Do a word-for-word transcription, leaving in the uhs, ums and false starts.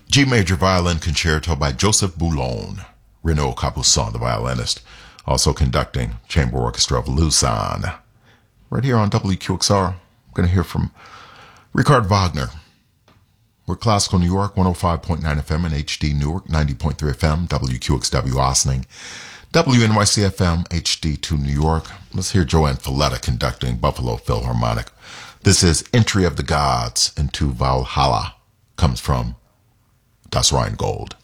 G major violin concerto by Joseph Boulogne. Renaud Capuçon, the violinist, also conducting Chamber Orchestra of Lausanne. Right here on W Q X R, we're going to hear from Richard Wagner. We're Classical New York, one oh five point nine F M and H D Newark, ninety point three F M, W Q X W Ossining, W N Y C F M, H D two New York. Let's hear Joanne Falletta conducting Buffalo Philharmonic. This is Entry of the Gods into Valhalla. Comes from Das Rheingold.